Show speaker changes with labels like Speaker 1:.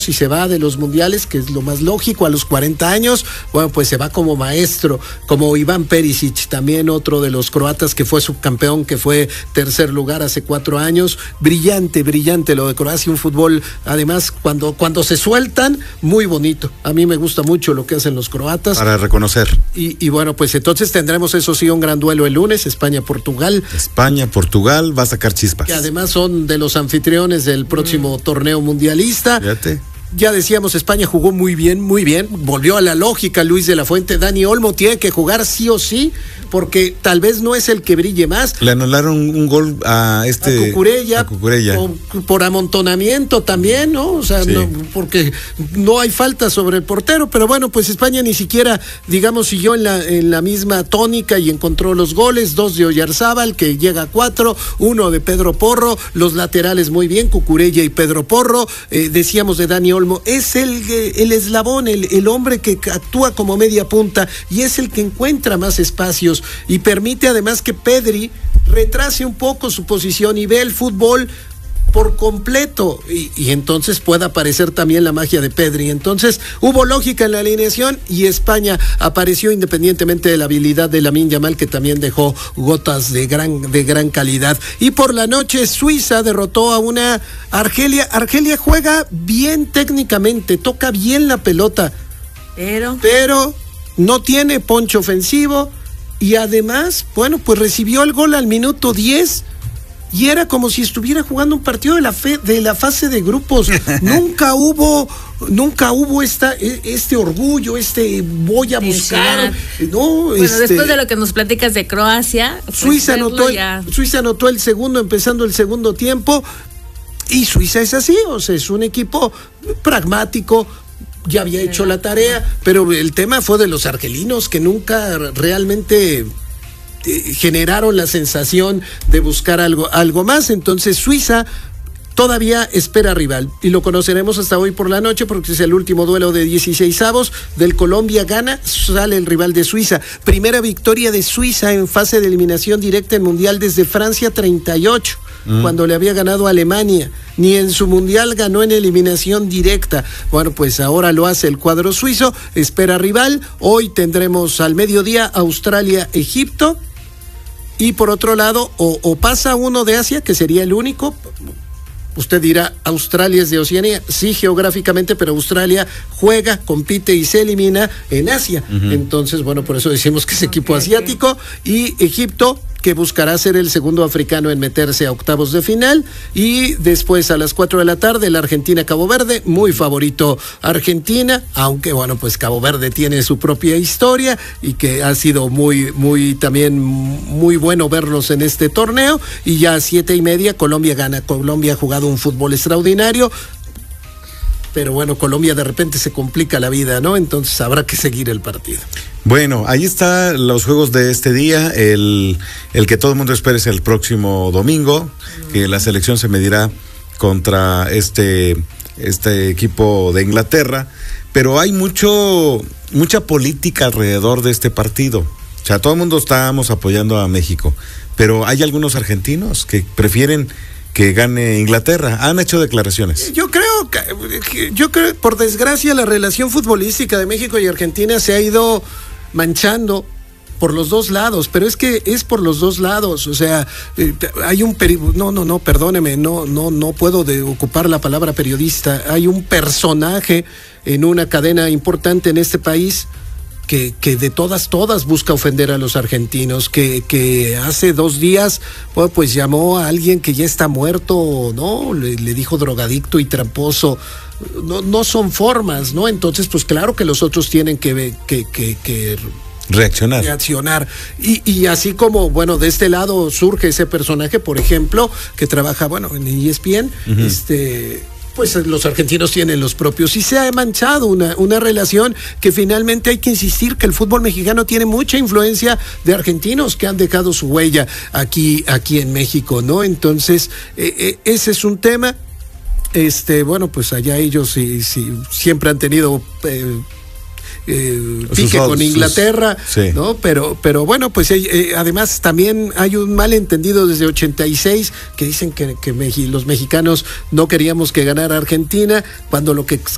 Speaker 1: si se va de los mundiales, que es lo más lógico, a los 40 años, bueno, pues se va como maestro, como Iván Perisic, también otro de los croatas que fue subcampeón, que fue tercer lugar hace 4 años. Brillante lo de Croacia, un fútbol, además, cuando se sueltan, muy bonito. A mí me gusta mucho lo que hacen los croatas.
Speaker 2: Para reconocer.
Speaker 1: Y bueno, pues entonces tendremos, eso sí, un gran duelo el lunes, España-Portugal.
Speaker 2: España-Portugal va a sacar chispas.
Speaker 1: Que además son de los anfitriones del próximo torneo mundialista.
Speaker 2: Fíjate.
Speaker 1: Ya decíamos, España jugó muy bien, volvió a la lógica Luis de la Fuente. Dani Olmo tiene que jugar sí o sí, porque tal vez no es el que brille más.
Speaker 2: Le anularon un gol a
Speaker 1: Cucurella. Por amontonamiento también, ¿no? O sea, sí. No, porque no hay falta sobre el portero, pero bueno, pues España ni siquiera, digamos, siguió en la misma tónica y encontró los goles, 2 de Oyarzábal, que llega a 4, 1 de Pedro Porro, los laterales muy bien, Cucurella y Pedro Porro. Decíamos de Dani Olmo, es el eslabón, el hombre que actúa como media punta y es el que encuentra más espacios y permite además que Pedri retrase un poco su posición y ve el fútbol por completo y entonces puede aparecer también la magia de Pedri. Entonces hubo lógica en la alineación y España apareció independientemente de la habilidad de Lamine Yamal, que también dejó gotas de gran calidad. Y por la noche Suiza derrotó a una Argelia. Argelia juega bien técnicamente, toca bien la pelota, pero no tiene poncho ofensivo y además, bueno, pues recibió el gol al minuto 10. Y era como si estuviera jugando un partido de la fase de grupos. Nunca hubo este orgullo, voy a buscar. No,
Speaker 3: bueno, después de lo que nos platicas de Croacia,
Speaker 1: Suiza anotó el segundo, empezando el segundo tiempo. Y Suiza es así, o sea, es un equipo pragmático. Ya había hecho la tarea, pero el tema fue de los argelinos, que nunca realmente generaron la sensación de buscar algo más. Entonces Suiza todavía espera rival y lo conoceremos hasta hoy por la noche, porque es el último duelo de 16avos. Del Colombia gana, sale el rival de Suiza. Primera victoria de Suiza en fase de eliminación directa en Mundial desde Francia 38, cuando le había ganado a Alemania. Ni en su Mundial ganó en eliminación directa. Bueno, pues ahora lo hace el cuadro suizo, espera rival. Hoy tendremos al mediodía Australia-Egipto. Y por otro lado, o pasa uno de Asia, que sería el único. Usted dirá, Australia es de Oceanía. Sí, geográficamente, pero Australia juega, compite y se elimina en Asia. Entonces, bueno, por eso decimos que es equipo asiático. Y Egipto, que buscará ser el segundo africano en meterse a octavos de final. Y después a las 4 de la tarde, la Argentina-Cabo Verde, muy favorito Argentina, aunque bueno, pues Cabo Verde tiene su propia historia y que ha sido también muy bueno verlos en este torneo. Y ya a 7:30 Colombia gana. Colombia ha jugado un fútbol extraordinario, pero bueno, Colombia de repente se complica la vida, ¿no? Entonces habrá que seguir el partido.
Speaker 2: Bueno, ahí están los juegos de este día. El que todo el mundo espera es el próximo domingo, que la selección se medirá contra este equipo de Inglaterra, pero hay mucha política alrededor de este partido. O sea, todo el mundo estamos apoyando a México, pero hay algunos argentinos que prefieren que gane Inglaterra. Han hecho declaraciones.
Speaker 1: Yo creo que por desgracia la relación futbolística de México y Argentina se ha ido manchando por los dos lados, pero es que es por los dos lados. O sea, hay un perdóneme, no puedo ocupar la palabra periodista. Hay un personaje en una cadena importante en este país que de todas busca ofender a los argentinos, que hace 2 días pues llamó a alguien que ya está muerto, ¿no? Le dijo drogadicto y tramposo. No son formas, ¿no? Entonces, pues claro que los otros tienen que reaccionar. Y así como, bueno, de este lado surge ese personaje, por ejemplo, que trabaja, bueno, en ESPN, pues los argentinos tienen los propios y se ha manchado una relación que finalmente hay que insistir que el fútbol mexicano tiene mucha influencia de argentinos que han dejado su huella aquí en México, ¿no? Entonces, ese es un tema. Bueno, pues allá ellos sí siempre han tenido pique con Inglaterra, sí, ¿no? Pero bueno, pues además también hay un malentendido desde 86 que dicen que los mexicanos no queríamos que ganara Argentina, cuando lo que